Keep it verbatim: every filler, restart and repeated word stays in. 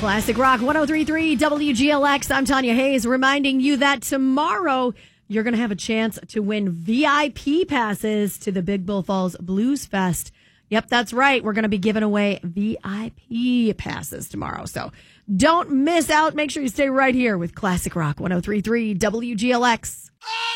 Classic Rock one oh three point three W G L X. I'm Tanya Hayes, reminding you that tomorrow you're going to have a chance to win V I P passes to the Big Bull Falls Blues Fest. Yep, that's right. We're going to be giving away V I P passes tomorrow. So don't miss out. Make sure you stay right here with Classic Rock one oh three point three W G L X.